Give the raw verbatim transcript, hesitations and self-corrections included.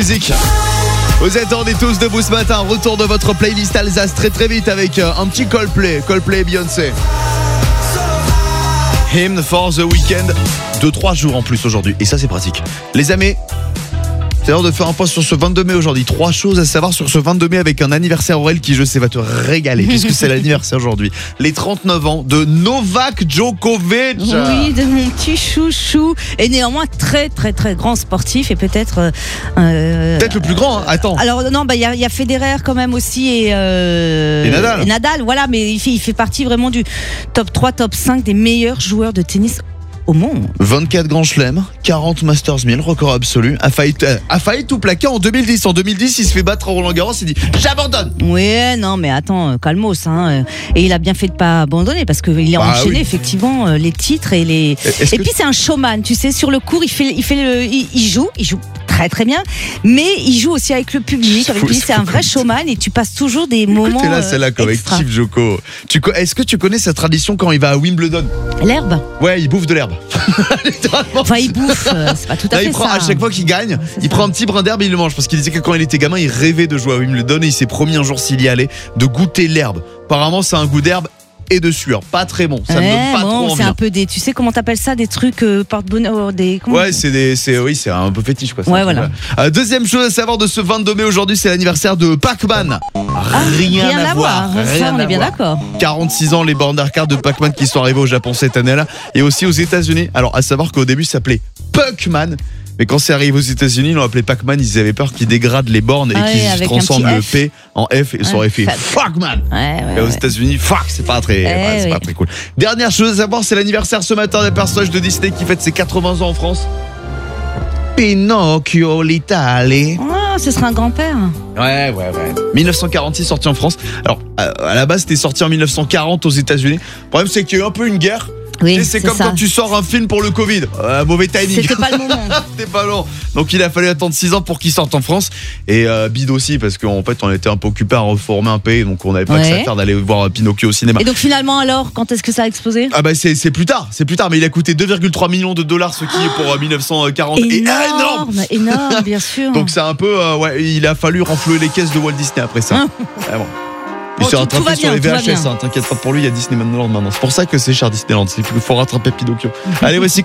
Musique. Vous attendez tous debout ce matin, retour de votre playlist Alsace très très vite avec un petit Coldplay, Coldplay et Beyoncé. Hymn for the Weekend, de trois jours en plus aujourd'hui, et ça c'est pratique. Les amis, c'est l'heure de faire un point sur ce vingt-deux mai aujourd'hui. Trois choses à savoir sur ce vingt-deux mai avec un anniversaire Aurel qui je sais va te régaler puisque c'est l'anniversaire aujourd'hui. Les trente-neuf ans de Novak Djokovic. Oui, de mon petit chouchou. Et néanmoins très très très grand sportif et peut-être... Euh, Peut-être le plus grand, hein. Attends. Alors non, bah il y, y a Federer quand même aussi et, euh, et Nadal. Et Nadal, voilà, mais il fait, il fait partie vraiment du top trois, top cinq des meilleurs joueurs de tennis au monde. vingt-quatre grands chelems, quarante Masters mille, record absolu. A failli, euh, a failli tout plaquer en deux mille dix. En deux mille dix, il se fait battre à Roland Garros. Il dit j'abandonne. Oui, non, mais attends, calmos. Hein. Et il a bien fait de pas abandonner parce qu'il a bah, enchaîné oui. effectivement les titres et les. Est-ce et que... puis c'est un showman, tu sais, sur le court, il fait, il fait le, il, il joue, il joue très très bien, mais il joue aussi avec le public. Avec lui, c'est un vrai showman et tu passes toujours des moments. Écoutez là, c'est là avec Steve Joko. Tu, est-ce que tu connais sa tradition quand il va à Wimbledon? L'herbe. Ouais, il bouffe de l'herbe. Enfin, il bouffe, c'est pas tout à là, fait il prend, ça. À chaque fois qu'il gagne, il ça. prend un petit brin d'herbe et il le mange parce qu'il disait que quand il était gamin, il rêvait de jouer à Wimbledon et il s'est promis un jour s'il y allait de goûter l'herbe. Apparemment, c'est un goût d'herbe et de sueur, pas très bon. Ça ouais, me donne pas bon, trop envie. C'est un peu des, tu sais comment t'appelles ça, des trucs euh, porte-bonheur, des. Comment ouais, c'est des, c'est oui, c'est un peu fétiche quoi. Ouais, voilà. Euh, deuxième chose à savoir de ce vingt-deux mai aujourd'hui, c'est l'anniversaire de Pac-Man. Ah, rien, rien à voir. voir. Rien ça, on à est bien voir. d'accord. quarante-six ans, les bornes d'arcade de Pac-Man qui sont arrivées au Japon cette année-là et aussi aux États-Unis. Alors, à savoir qu'au début, ça s'appelait Puckman. Mais quand c'est arrivé aux États-Unis, ils l'ont appelé Pac-Man. Ils avaient peur qu'ils dégradent les bornes et ah qu'ils oui, transforment le F. P en F et ça aurait fait Fuckman. Ouais, ouais, et aux ouais. États-Unis, fuck, c'est pas très, eh ouais, c'est oui. pas très cool. Dernière chose à savoir, c'est l'anniversaire ce matin d'un personnage de Disney qui fête ses quatre-vingts ans en France. Pinocchio l'Italie. Ah, ce sera un grand-père. Ouais, ouais, ouais. dix-neuf cent quarante-six sorti en France. Alors, à la base, c'était sorti en dix-neuf cent quarante aux États-Unis. Le problème, c'est qu'il y a eu un peu une guerre. Oui, c'est, c'est comme ça. quand tu sors un film pour le Covid. Euh, mauvais timing. C'était pas le moment. C'était pas long. Donc il a fallu attendre six ans pour qu'il sorte en France. Et euh, bide aussi, parce qu'en fait, on était un peu occupé à reformer un pays. Donc on n'avait pas ouais. que ça à faire d'aller voir Pinocchio au cinéma. Et donc finalement, alors, quand est-ce que ça a explosé? Ah bah c'est, c'est plus tard. C'est plus tard. Mais il a coûté deux virgule trois millions de dollars, ce qui est pour euh, dix-neuf cent quarante. Énorme, et énorme. Énorme, bien sûr. Donc c'est un peu. Euh, ouais, il a fallu renflouer les caisses de Walt Disney après ça. Ah bon. Il Bon, s'est tout- rattrapé tout va sur bien, les tout V va H S, bien. hein, t'inquiète pas pour lui, il y a Disneyland maintenant. C'est pour ça que c'est cher Disneyland, c'est qu'il faut rattraper Pinocchio. Allez, voici